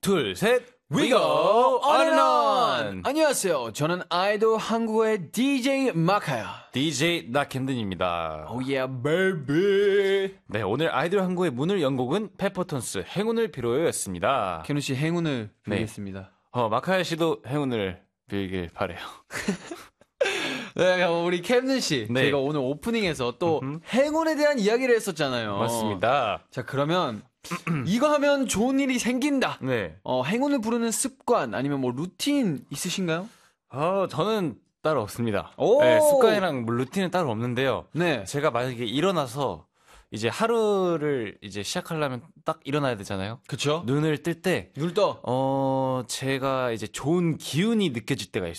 둘, 셋, we go on and on! 안녕하세요. 저는 아이돌 한국의 DJ 마카야. DJ 나캔든입니다. Oh yeah, baby. 네, 오늘 아이돌 한국의 문을 연 곡은 페퍼톤스 행운을 빌어요였습니다. 캐논 씨 행운을 빌겠습니다. 마카야 씨도 행운을 빌길 바래요. 네, 우리 캡는 씨. 네. 제가 오늘 오프닝에서 또 행운에 대한 이야기를 했었잖아요. 맞습니다. 자, 그러면 이거 하면 좋은 일이 생긴다. 네. 행운을 부르는 습관 아니면 뭐 루틴 있으신가요? 저는 따로 없습니다. 오! 네, 습관이랑 뭐 루틴은 따로 없는데요. 네. 제가 만약에 일어나서 이제 하루를 이제 시작하려면 딱 일어나야 되잖아요. 그쵸? 눈을 뜰 때, 눈 떠. 제가 이제 좋은 기운이 느껴질 때가